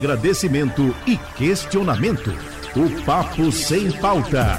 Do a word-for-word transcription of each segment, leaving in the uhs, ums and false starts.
Agradecimento e questionamento. O Papo Sem Pauta.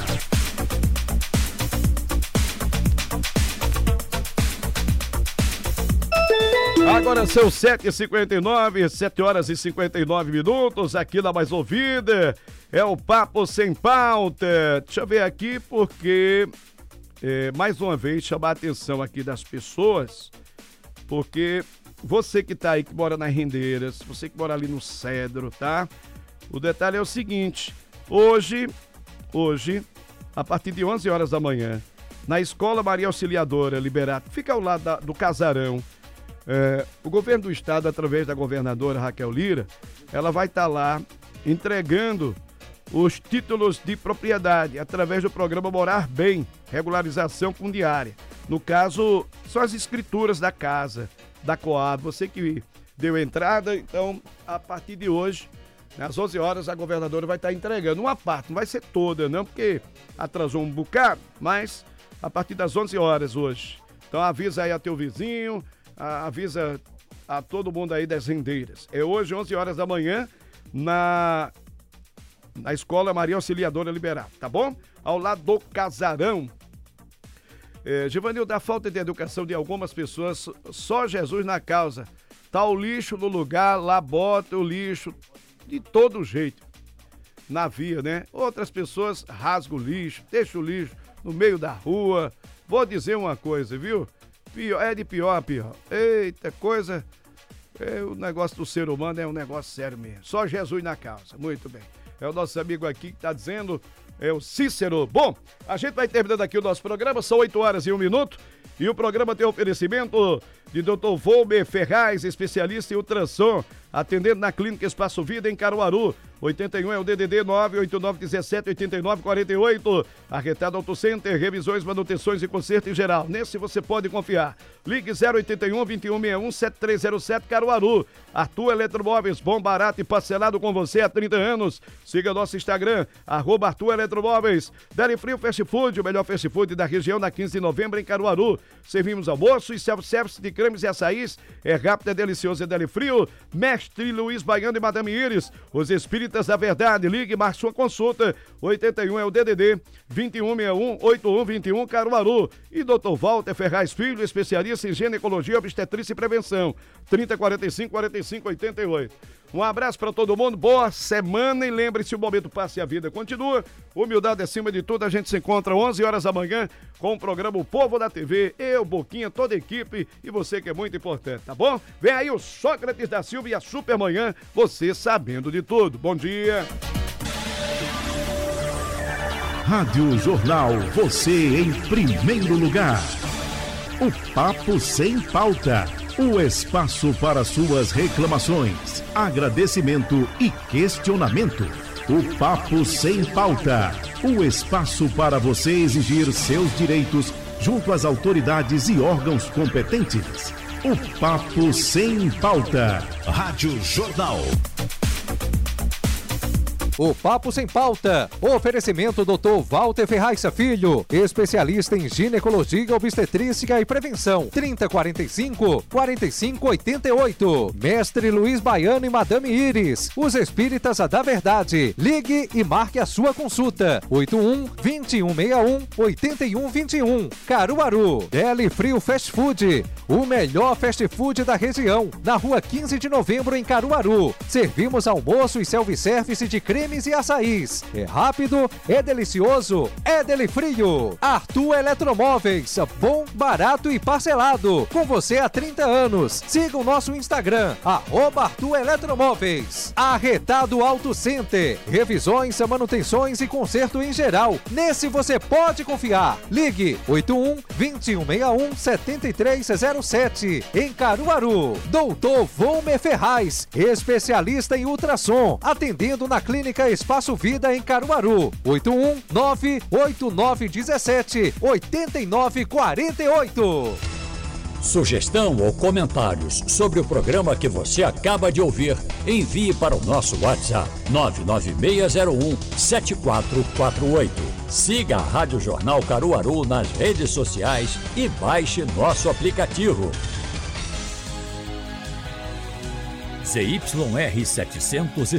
Agora são sete e cinquenta e nove, sete horas e cinquenta e nove minutos, aqui na Mais Ouvida, é o Papo Sem Pauta. Deixa eu ver aqui porque, é, mais uma vez, chamar a atenção aqui das pessoas, porque você que tá aí, que mora nas Rendeiras, você que mora ali no Cedro, tá? O detalhe é o seguinte, hoje, hoje, a partir de onze horas da manhã, na Escola Maria Auxiliadora Liberato, fica ao lado da, do Casarão, É, o governo do estado, através da governadora Raquel Lira, ela vai estar tá lá entregando os títulos de propriedade através do programa Morar Bem, regularização fundiária. No caso, são as escrituras da casa, da Coab. Você que deu entrada, então, a partir de hoje, às onze horas, a governadora vai estar tá entregando uma parte, não vai ser toda, não, porque atrasou um bocado, mas a partir das onze horas hoje. Então avisa aí a teu vizinho, avisa a todo mundo aí das Rendeiras. É hoje, onze horas da manhã, na, na Escola Maria Auxiliadora Liberato, tá bom? Ao lado do Casarão. É, Givanil, da falta de educação de algumas pessoas, só Jesus na causa. Tá o lixo no lugar, lá bota o lixo de todo jeito. Na via, né? Outras pessoas rasgam o lixo, deixam o lixo no meio da rua. Vou dizer uma coisa, viu? Pior, é de pior a pior. Eita, coisa... É, o negócio do ser humano é um negócio sério mesmo. Só Jesus na causa. Muito bem. É o nosso amigo aqui que tá dizendo, é o Cícero. Bom, a gente vai terminando aqui o nosso programa. São oito horas e um minuto. E o programa tem oferecimento de doutor Volmer Ferraz, especialista em ultrassom, atendendo na Clínica Espaço Vida em Caruaru. oitenta e um é o D D D nove oito nove um sete oito nove quatro oito. Arretado Auto Center, revisões, manutenções e conserto em geral. Nesse você pode confiar. Ligue zero oito um, vinte e um sessenta e um, sete três zero sete Caruaru. Arthur Eletromóveis, bom, barato e parcelado com você há trinta anos. Siga nosso Instagram, arroba Arthur Eletromóveis. Deli Frio Fast Food, o melhor fast food da região, na quinze de novembro em Caruaru. Servimos almoço e self-service de cremes e açaís. É rápido, é delicioso, é Deli Frio. Mestre Luiz Baiano e Madame Iris, os espíritas da verdade. Ligue, marque sua consulta. oitenta e um é o D D D vinte e um sessenta e um, oitenta e um vinte e um Caruaru. E doutor Walter Ferraz Filho, especialista em ginecologia, obstetrícia e prevenção. trinta, quarenta e cinco, quarenta e cinco, oitenta e oito. Um abraço para todo mundo, boa semana e lembre-se, o momento passa e a vida continua. Humildade acima de tudo, a gente se encontra onze horas da manhã com o programa O Povo da T V. Eu, Boquinha, toda a equipe e você que é muito importante, tá bom? Vem aí o Sócrates da Silva e a Supermanhã, você sabendo de tudo. Bom dia. Rádio Jornal, você em primeiro lugar. O Papo Sem Pauta. O espaço para suas reclamações, agradecimento e questionamento. O Papo Sem Pauta. O espaço para você exigir seus direitos junto às autoridades e órgãos competentes. O Papo Sem Pauta. Rádio Jornal. O Papo Sem Pauta. Oferecimento doutor Walter Ferraz Filho, especialista em ginecologia, obstetrícia e prevenção. trinta, quarenta e cinco, quarenta e cinco, oitenta e oito. Mestre Luiz Baiano e Madame Iris, os espíritas da verdade. Ligue e marque a sua consulta. oito um, vinte e um sessenta e um, oitenta e um vinte e um. Caruaru. Deli Frio Fast Food, o melhor fast food da região. Na rua quinze de novembro em Caruaru. Servimos almoço e self-service de cremes e açaís. É rápido, é delicioso, é Deli Frio. Arthur Eletromóveis, bom, barato e parcelado. Com você há trinta anos. Siga o nosso Instagram, arroba Arthur Eletromóveis. Arretado Auto Center, revisões, manutenções e conserto em geral. Nesse você pode confiar. Ligue oito um, vinte e um sessenta e um, setenta três zero sete em Caruaru. doutor Volmer Ferraz, especialista em ultrassom, atendendo na Clínica Espaço Vida em Caruaru. oito um, nove oito nove um sete, oito nove quatro oito. Sugestão ou comentários sobre o programa que você acaba de ouvir, envie para o nosso WhatsApp nove nove seis zero um, sete quatro quatro oito. Siga a Rádio Jornal Caruaru nas redes sociais e baixe nosso aplicativo. Z Y R setecentos e